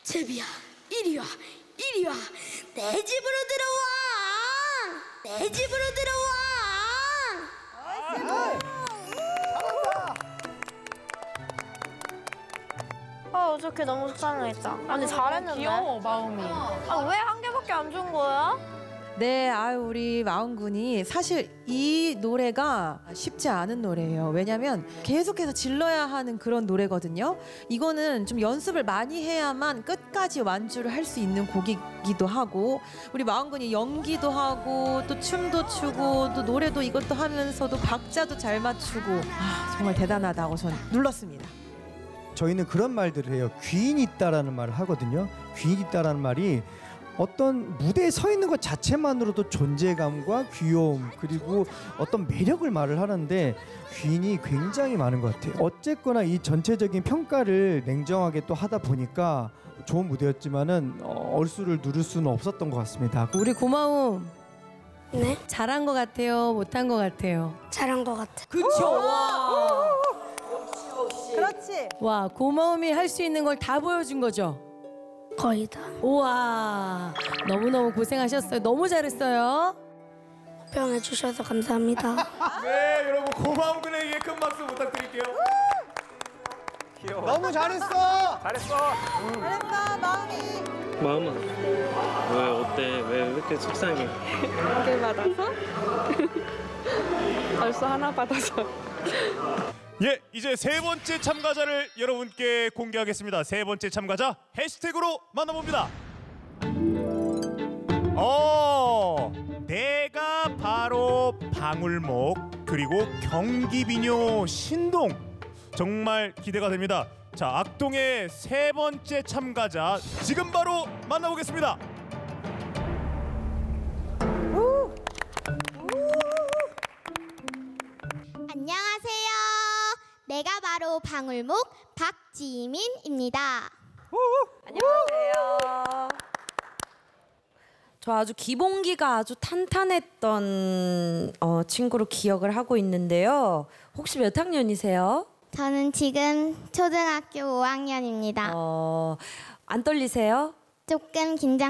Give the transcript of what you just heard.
제비야, 이리 와, 이리 와. 내 집으로 들어와. 내 집으로 들어와. 어저께 너무 속상했다. 아니 잘했는데. 귀여워 마음이. 왜 한 개밖에 안 준 거야? 네, 아유 우리 마운군이 사실 이 노래가 쉽지 않은 노래예요. 왜냐하면 계속해서 질러야 하는 그런 노래거든요. 이거는 좀 연습을 많이 해야만 끝까지 완주를 할 수 있는 곡이기도 하고, 우리 마운군이 연기도 하고 또 춤도 추고 또 노래도 이것도 하면서도 박자도 잘 맞추고, 정말 대단하다고 전 눌렀습니다. 저희는 그런 말들을 해요. 귀인이 있다라는 말을 하거든요. 귀인이 있다라는 말이 어떤 무대에 서 있는 것 자체만으로도 존재감과 귀여움 그리고 어떤 매력을 말을 하는데, 귀인이 굉장히 많은 것 같아요. 어쨌거나 이 전체적인 평가를 냉정하게 또 하다 보니까 좋은 무대였지만은 얼수를 누릴 수는 없었던 것 같습니다. 우리 고마움. 네? 잘한 것 같아요? 못한 것 같아요? 잘한 것 같아. 그쵸? 와. 그렇지. 와, 고마움이 할 수 있는 걸 다 보여준 거죠? 거의 다. 우와, 너무너무 고생하셨어요. 너무 잘했어요. 호평해 주셔서 감사합니다. 네, 여러분 고마운 분에게 큰 박수 부탁드릴게요. 귀여워. 너무 잘했어. 잘했어. 잘했다, 마음이. 마음아, 왜 어때? 왜 이렇게 속상해? 한개 받아서? 벌써 하나 받아서. 예, 이제 세 번째 참가자를 여러분께 공개하겠습니다. 세 번째 참가자 해시태그로 만나봅니다. 내가 바로 방울목 그리고 경기비뇨 신동, 정말 기대가 됩니다. 자, 악동의 세 번째 참가자 지금 바로 만나보겠습니다. 안녕하세요. 내가 바로 방울목 박지민입니다. 안녕하세요. 저 아주 기본기가 아주 탄탄했던 친구로 기억을 하고 있는데요. 혹시 몇 학년이세요? 저는 지금 초등학교 5학년입니다. 안 떨리세요? 조금 긴장